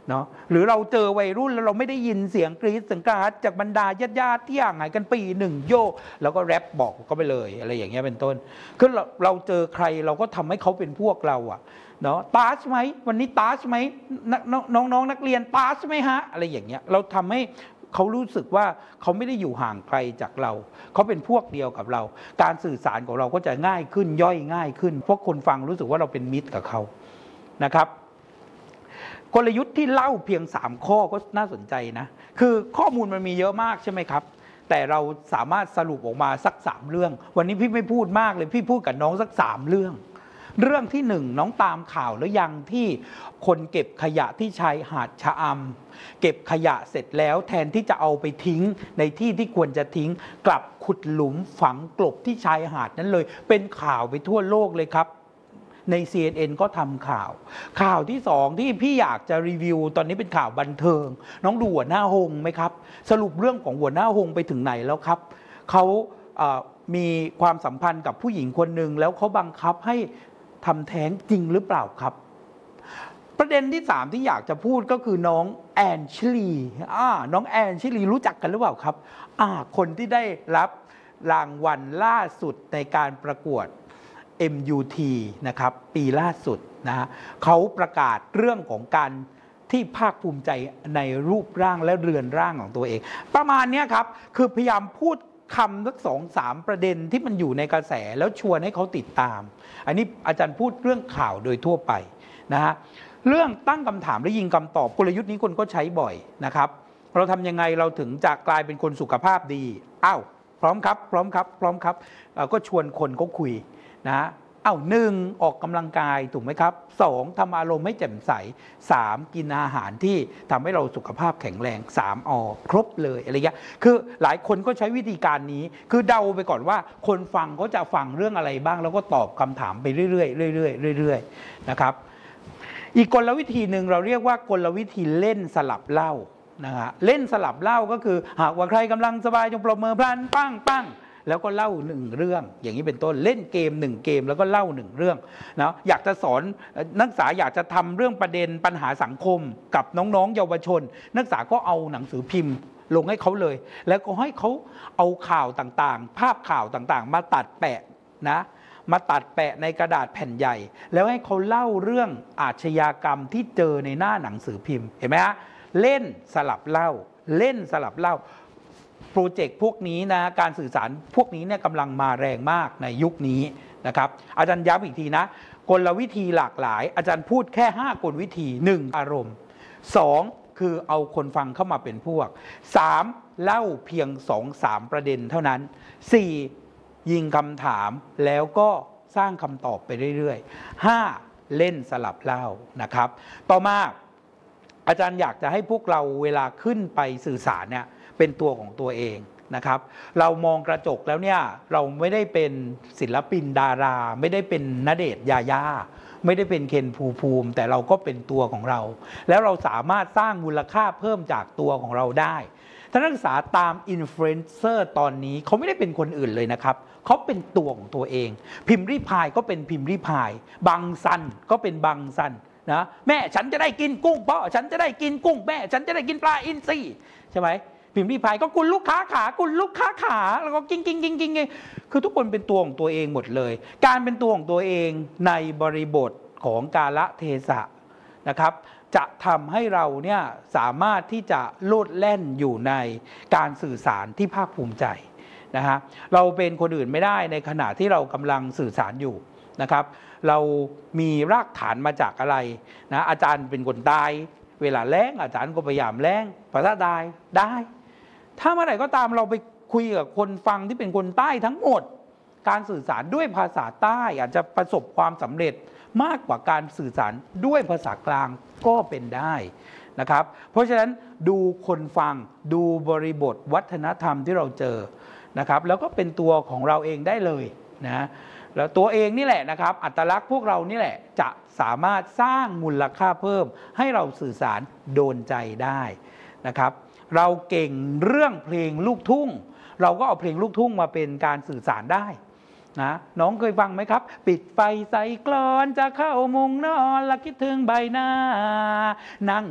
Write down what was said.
เนาะหรือเราเจอวัยรุ่นแล้วเราไม่ได้ยินเสียงกรี๊ดเสียงกราดจากบรรดาญาติที่ห่างหายกันปีหนึ่งโยแล้วก็แรปบอกก็ไปเลยอะไรอย่างเงี้ยเป็นต้นคือเราเจอใครเราก็ทำให้เขาเป็นพวกเราอะเนาะตาชไหมวันนี้ตาชไหมน้องนักเรียนตาชไหมฮะอะไรอย่างเงี้ยเราทำให้เขารู้สึกว่าเขาไม่ได้อยู่ห่างไกลจากเราเขาเป็นพวกเดียวกับเราการสื่อสารของเราก็จะง่ายขึ้นย่อยง่ายขึ้นเพราะคนฟังรู้สึกว่าเราเป็นมิตรกับเขานะครับกลยุทธ์ที่เล่าเพียง3ข้อก็น่าสนใจนะคือข้อมูลมันมีเยอะมากใช่ไหมครับแต่เราสามารถสรุปออกมาสัก3เรื่องวันนี้พี่ไม่พูดมากเลยพี่พูดกับน้องสัก3เรื่องเรื่องที่1น้องตามข่าวแล้วยังที่คนเก็บขยะที่ชายหาดชะอำเก็บขยะเสร็จแล้วแทนที่จะเอาไปทิ้งในที่ที่ควรจะทิ้งกลับขุดหลุมฝังกลบที่ชายหาดนั้นเลยเป็นข่าวไปทั่วโลกเลยครับใน CNN ก็ทำข่าวที่2ที่พี่อยากจะรีวิวตอนนี้เป็นข่าวบันเทิงน้องดูหัวหน้าหงไหมครับสรุปเรื่องของหัวหน้าหงไปถึงไหนแล้วครับเขามีความสัมพันธ์กับผู้หญิงคนหนึ่งแล้วเขาบังคับให้ทำแท้งจริงหรือเปล่าครับประเด็นที่3ที่อยากจะพูดก็คือน้องแอนชิลีน้องแอนชิลีรู้จักกันหรือเปล่าครับคนที่ได้รับรางวัลล่าสุดในการประกวดMUT นะครับปีล่าสุดนะฮะเขาประกาศเรื่องของการที่ภาคภูมิใจในรูปร่างและเรือนร่างของตัวเองประมาณนี้ครับคือพยายามพูดคำสัก2-3ประเด็นที่มันอยู่ในกระแสแล้วชวนให้เขาติดตามอันนี้อาจารย์พูดเรื่องข่าวโดยทั่วไปนะฮะเรื่องตั้งคำถามและยิงคำตอบกลยุทธ์นี้คนก็ใช้บ่อยนะครับเราทำยังไงเราถึงจะกลายเป็นคนสุขภาพดีพร้อมครับก็ชวนคนเขาคุยนะ1ออกกำลังกายถูกไหมครับ2ทำอารมณ์ให้แจ่มใส3กินอาหารที่ทำให้เราสุขภาพแข็งแรง3ครบเลยอะไรเงี้ยคือหลายคนก็ใช้วิธีการนี้คือเดาไปก่อนว่าคนฟังเขาจะฟังเรื่องอะไรบ้างแล้วก็ตอบคำถามไปเรื่อยๆนะครับอีกกลวิธีหนึ่งเราเรียกว่ากลวิธีเล่นสลับเล่านะฮะเล่นสลับเล่าก็คือหากว่าใครกำลังสบายจงปรบมือพลันปั้งแล้วก็เล่า1เรื่องอย่างนี้เป็นต้นเล่นเกม1เกมแล้วก็เล่า1เรื่องนะอยากจะสอนนักศึกษาอยากจะทำเรื่องประเด็นปัญหาสังคมกับน้องๆเยาวชนนักศึกษาก็เอาหนังสือพิมพ์ลงให้เขาเลยแล้วก็ให้เขาเอาข่าวต่างๆภาพข่าวต่างๆมาตัดแปะนะมาตัดแปะในกระดาษแผ่นใหญ่แล้วให้เขาเล่าเรื่องอาชญากรรมที่เจอในหน้าหนังสือพิมพ์เห็นไหมฮะเล่นสลับเล่าเล่นสลับเล่าโปรเจกต์พวกนี้นะการสื่อสารพวกนี้เนี่ยกำลังมาแรงมากในยุคนี้นะครับอาจารย์ย้ำอีกทีนะกลวิธีหลากหลายอาจารย์พูดแค่5กลวิธี1อารมณ์2คือเอาคนฟังเข้ามาเป็นพวก3เล่าเพียง 2-3 ประเด็นเท่านั้น4ยิงคำถามแล้วก็สร้างคำตอบไปเรื่อยๆ5เล่นสลับเล่านะครับต่อมาอาจารย์อยากจะให้พวกเราเวลาขึ้นไปสื่อสารเนี่ยเป็นตัวของตัวเองนะครับเรามองกระจกแล้วเนี่ยเราไม่ได้เป็นศิลปินดาราไม่ได้เป็นณเดชน์ยาย่าไม่ได้เป็นเคนภูมิแต่เราก็เป็นตัวของเราแล้วเราสามารถสร้างมูลค่าเพิ่มจากตัวของเราได้ท่านนักศึกษาตามอินฟลูเอนเซอร์ตอนนี้เขาไม่ได้เป็นคนอื่นเลยนะครับเขาเป็นตัวของตัวเองพิมพ์ริพายก็เป็นพิมพ์ริพายบังซันก็เป็นบังซันนะแม่ฉันจะได้กินกุ้งพ่อฉันจะได้กินกุ้งแม่ฉันจะได้กินปลาอินทรีใช่ไหมพิมพ์ริพายก็คุณลูกค้าขาคุณลูกค้าขาแล้วก็กิ้งคือทุกคนเป็นตัวของตัวเองหมดเลยการเป็นตัวของตัวเองในบริบทของกาลเทศะนะครับจะทำให้เราเนี่ยสามารถที่จะโลดแล่นอยู่ในการสื่อสารที่ภาคภูมิใจนะฮะเราเป็นคนอื่นไม่ได้ในขณะที่เรากำลังสื่อสารอยู่นะครับเรามีรากฐานมาจากอะไรนะอาจารย์เป็นคนใต้เวลาแล้งอาจารย์ก็พยายามแล้งภาษาใต้ได้ถ้าเมื่อไหร่ก็ตามเราไปคุยกับคนฟังที่เป็นคนใต้ทั้งหมดการสื่อสารด้วยภาษาใต้อาจจะประสบความสำเร็จมากกว่าการสื่อสารด้วยภาษากลางก็เป็นได้นะครับเพราะฉะนั้นดูคนฟังดูบริบทวัฒนธรรมที่เราเจอนะครับแล้วก็เป็นตัวของเราเองได้เลยนะแล้วตัวเองนี่แหละนะครับอัตลักษณ์พวกเรานี่แหละจะสามารถสร้างมูลค่าเพิ่มให้เราสื่อสารโดนใจได้นะครับเราเก่งเรื่องเพลงลูกทุ่งเราก็เอาเพลงลูกทุ่งมาเป็นการสื่อสารได้นะน้องเคยฟังไหมครับปิดไฟใส่กลอนจะเข้ามุงนอนและคิดถึงใบหน้านั่ง